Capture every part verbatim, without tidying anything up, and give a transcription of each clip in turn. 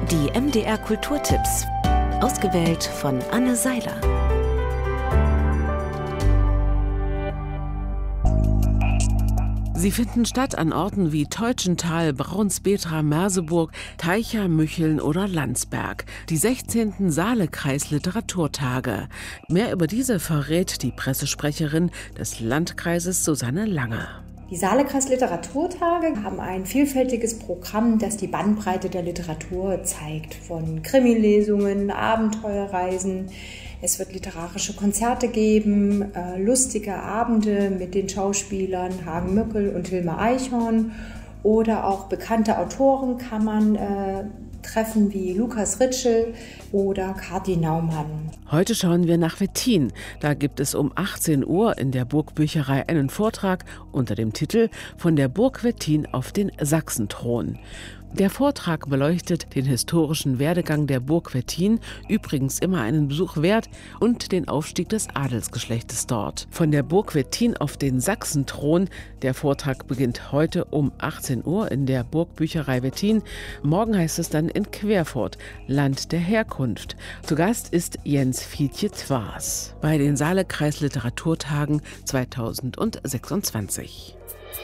Die M D R Kulturtipps. Ausgewählt von Anne Seiler. Sie finden statt an Orten wie Teutschenthal, Braunsbetra, Merseburg, Teicha, Mücheln oder Landsberg. Die sechzehnten Saalekreis Literaturtage. Mehr über diese verrät die Pressesprecherin des Landkreises Susanne Lange. Die Saalekreis Literaturtage haben ein vielfältiges Programm, das die Bandbreite der Literatur zeigt. Von Krimilesungen, Abenteuerreisen. Es wird literarische Konzerte geben, äh, lustige Abende mit den Schauspielern Hagen Mückel und Hilmar Eichhorn oder auch bekannte Autoren kann man äh, treffen wie Lukas Ritschl oder Kathi Naumann. Heute schauen wir nach Wettin. Da gibt es um achtzehn Uhr in der Burgbücherei einen Vortrag unter dem Titel »Von der Burg Wettin auf den Sachsenthron«. Der Vortrag beleuchtet den historischen Werdegang der Burg Wettin, übrigens immer einen Besuch wert, und den Aufstieg des Adelsgeschlechtes dort. Von der Burg Wettin auf den Sachsenthron. Der Vortrag beginnt heute um achtzehn Uhr in der Burgbücherei Wettin. Morgen heißt es dann in Querfurt, Land der Herkunft. Zu Gast ist Jens Fietje-Thwaas bei den Saalekreis Literaturtagen zweitausendsechsundzwanzig.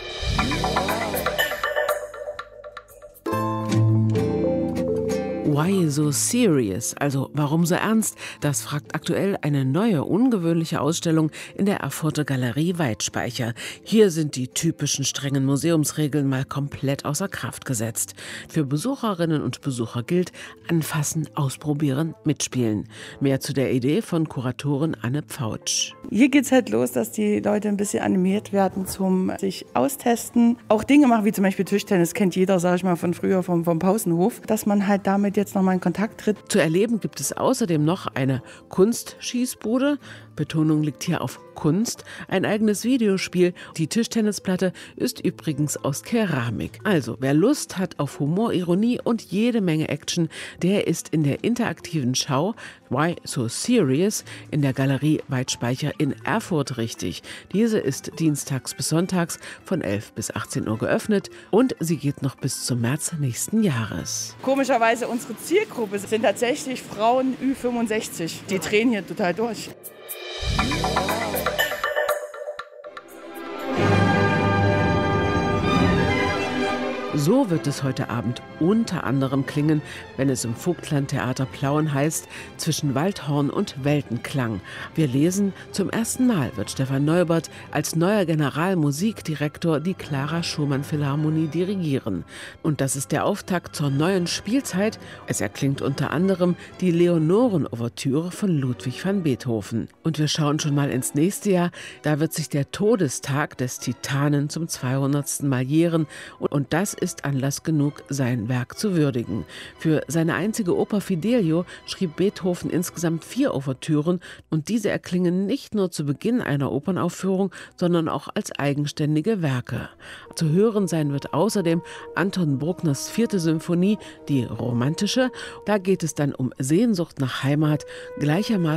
Why so serious? Also warum so ernst? Das fragt aktuell eine neue, ungewöhnliche Ausstellung in der Erfurter Galerie Weitspeicher. Hier sind die typischen strengen Museumsregeln mal komplett außer Kraft gesetzt. Für Besucherinnen und Besucher gilt: anfassen, ausprobieren, mitspielen. Mehr zu der Idee von Kuratorin Anne Pfautsch. Hier geht's halt los, dass die Leute ein bisschen animiert werden zum sich austesten. Auch Dinge machen, wie zum Beispiel Tischtennis, kennt jeder, sag ich mal, von früher vom, vom Pausenhof, dass man halt damit jetzt nochmal in Kontakt tritt. Zu erleben gibt es außerdem noch eine Kunstschießbude. Betonung liegt hier auf Kunst. Ein eigenes Videospiel. Die Tischtennisplatte ist übrigens aus Keramik. Also, wer Lust hat auf Humor, Ironie und jede Menge Action, der ist in der interaktiven Schau Why So Serious in der Galerie Weitspeicher in Erfurt richtig. Diese ist dienstags bis sonntags von elf bis achtzehn Uhr geöffnet und sie geht noch bis zum März nächsten Jahres. Komischerweise, unsere Zielgruppe sind tatsächlich Frauen Ü fünfundsechzig. Die drehen hier total durch. So wird es heute Abend unter anderem klingen, wenn es im Vogtlandtheater Plauen heißt, zwischen Waldhorn und Weltenklang. Wir lesen, zum ersten Mal wird Stefan Neubert als neuer Generalmusikdirektor die Clara Schumann Philharmonie dirigieren. Und das ist der Auftakt zur neuen Spielzeit. Es erklingt unter anderem die Leonoren-Ouvertüre von Ludwig van Beethoven. Und wir schauen schon mal ins nächste Jahr. Da wird sich der Todestag des Titanen zum zweihundertsten Mal jähren. Und das ist Anlass genug, sein Werk zu würdigen. Für seine einzige Oper Fidelio schrieb Beethoven insgesamt vier Ouvertüren und diese erklingen nicht nur zu Beginn einer Opernaufführung, sondern auch als eigenständige Werke. Zu hören sein wird außerdem Anton Bruckners vierte Symphonie, die romantische. Da geht es dann um Sehnsucht nach Heimat, gleichermaßen